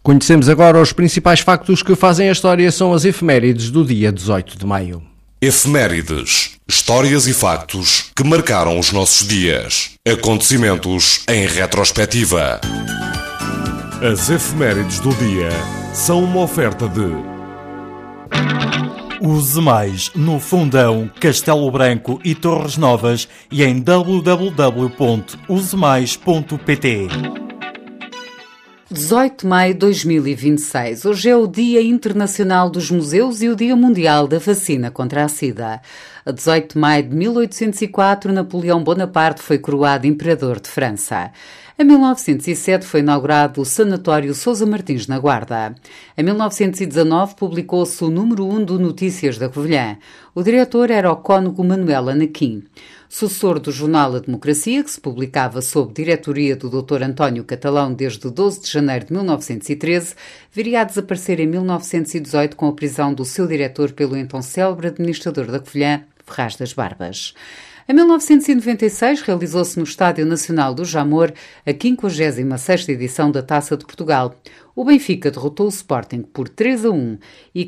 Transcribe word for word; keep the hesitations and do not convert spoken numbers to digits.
Conhecemos agora os principais factos que fazem a história, são as efemérides do dia dezoito de maio. Efemérides, histórias e factos que marcaram os nossos dias. Acontecimentos em retrospectiva. As efemérides do dia são uma oferta de Use Mais no Fundão, Castelo Branco e Torres Novas e em w w w ponto use mais ponto p t. dezoito de maio de dois mil e vinte e seis. Hoje é o Dia Internacional dos Museus e o Dia Mundial da Vacina contra a SIDA. A dezoito de maio de mil oitocentos e quatro, Napoleão Bonaparte foi coroado Imperador de França. Em mil novecentos e sete foi inaugurado o Sanatório Sousa Martins na Guarda. Em mil novecentos e dezanove publicou-se o número um do Notícias da Covilhã. O diretor era o cônego Manuel Anaquim. Sucessor do jornal A Democracia, que se publicava sob diretoria do doutor António Catalão desde doze de janeiro de mil novecentos e treze, viria a desaparecer em mil novecentos e dezoito com a prisão do seu diretor pelo então célebre administrador da Covilhã, Ferraz das Barbas. Em mil novecentos e noventa e seis realizou-se no Estádio Nacional do Jamor a quinquagésima sexta edição da Taça de Portugal. O Benfica derrotou o Sporting por três a um e